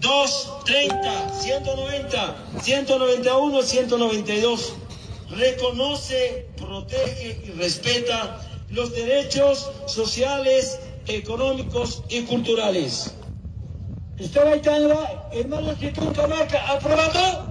230, 190, 191, 192. Reconoce, protege y respeta los derechos sociales, económicos y culturales. Estaba Itanga, hermanos de Tuncamarca, ¿aprobado?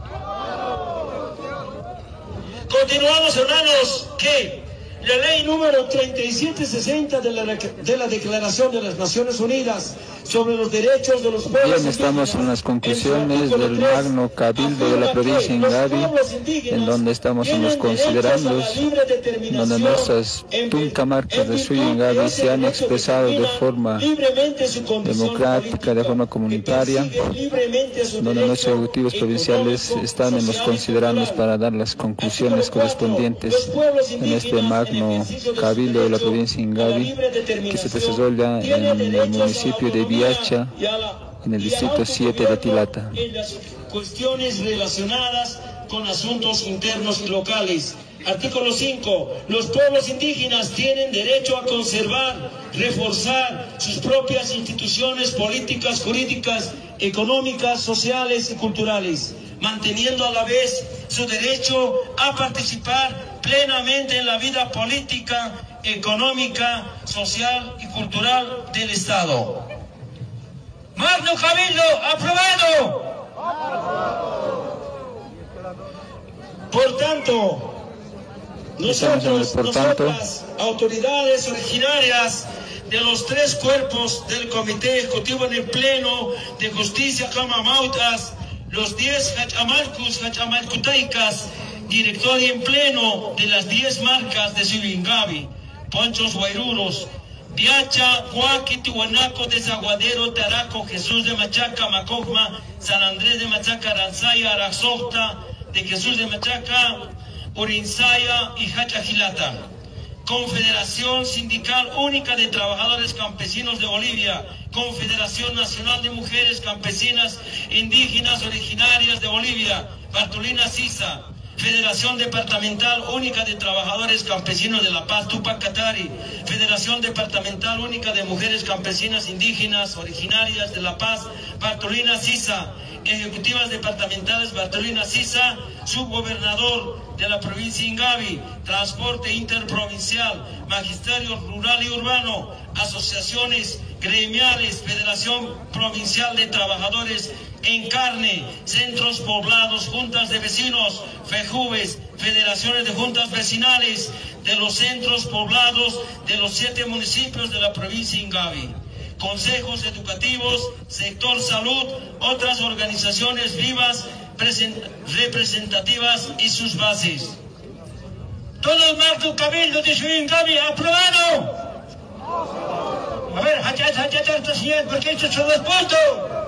Continuamos, hermanos, que la ley número 3760 de la Declaración de las Naciones Unidas sobre los derechos de los pueblos. Bien, estamos en las conclusiones del Magno Cabildo de la provincia de Ingavi, en donde estamos en los considerandos, donde nuestras Tuncamarcas de Suyo Ingavi se han expresado de forma democrática, de forma comunitaria, donde nuestros ejecutivos provinciales están en los considerandos para dar las conclusiones correspondientes en este Magno Cabildo de la provincia de Ingavi, que se desarrolla en el municipio de Viacha, en el distrito 7 de Tilata. En las cuestiones relacionadas con asuntos internos y locales. Artículo 5. Los pueblos indígenas tienen derecho a conservar, reforzar sus propias instituciones políticas, jurídicas, económicas, sociales y culturales, manteniendo a la vez su derecho a participar plenamente en la vida política, económica, social y cultural del Estado. Magno Cabildo, aprobado. Por tanto, nosotras, autoridades originarias de los tres cuerpos del Comité Ejecutivo en el Pleno de Justicia Camamautas, los 10 Hachamalcus, Hachamalcutaicas, directorio en pleno de las 10 marcas de Suringavi, Ponchos Guairuros, Viacha, Huaki, Tihuanaco, Desaguadero, Taraco, Jesús de Machaca, Macogma, San Andrés de Machaca, Aranzaya, Araxocta, de Jesús de Machaca, Urinsaya y Hachajilata. Confederación Sindical Única de Trabajadores Campesinos de Bolivia, Confederación Nacional de Mujeres Campesinas Indígenas Originarias de Bolivia, Bartolina Sisa, Federación Departamental Única de Trabajadores Campesinos de La Paz, Tupac Katari, Federación Departamental Única de Mujeres Campesinas Indígenas Originarias de La Paz, Bartolina Sisa, Ejecutivas Departamentales Bartolina Sisa, Subgobernador de la provincia de Ingavi, Transporte Interprovincial, Magisterio Rural y Urbano, Asociaciones Gremiales, Federación Provincial de Trabajadores en Carne, Centros Poblados, Juntas de Vecinos, FEJUVES, Federaciones de Juntas Vecinales de los Centros Poblados de los 7 municipios de la provincia de Ingavi, consejos educativos, sector salud, otras organizaciones vivas, representativas y sus bases. Todo el Magno Cabildo de Ingavi aprobado. A ver, señor, porque esto es un punto.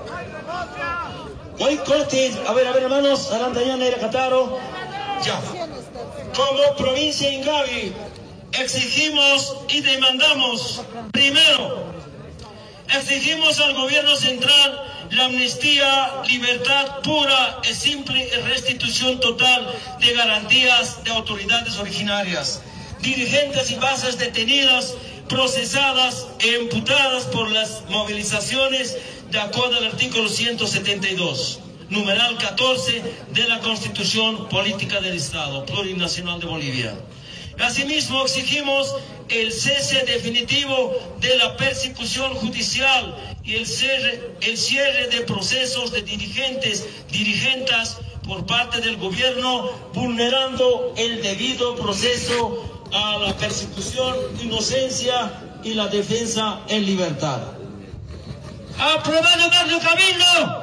Hoy corte, a ver, hermanos, Arantayana y Cataro. Ya. Como provincia de Ingavi, exigimos y demandamos, primero, exigimos al gobierno central la amnistía, libertad pura y simple y restitución total de garantías de autoridades originarias, dirigentes y bases detenidas, procesadas e imputadas por las movilizaciones de acuerdo al artículo 172, numeral 14 de la Constitución Política del Estado Plurinacional de Bolivia. Asimismo, exigimos el cese definitivo de la persecución judicial y el cierre de procesos de dirigentas por parte del gobierno, vulnerando el debido proceso a la persecución, inocencia y la defensa en libertad. ¡Aprobado, Magno Cabildo!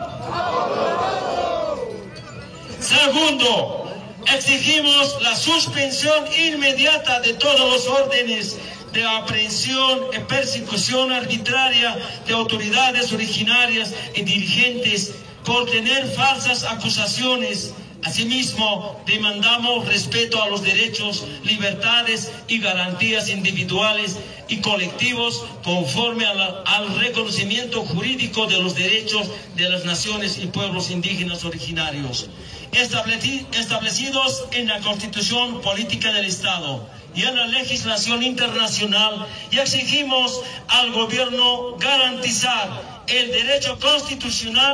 Segundo, exigimos la suspensión inmediata de todos los órdenes de aprehensión y persecución arbitraria de autoridades originarias y dirigentes por tener falsas acusaciones. Asimismo, demandamos respeto a los derechos, libertades y garantías individuales y colectivos conforme al reconocimiento jurídico de los derechos de las naciones y pueblos indígenas originarios establecidos en la Constitución Política del Estado y en la legislación internacional, y exigimos al gobierno garantizar el derecho constitucional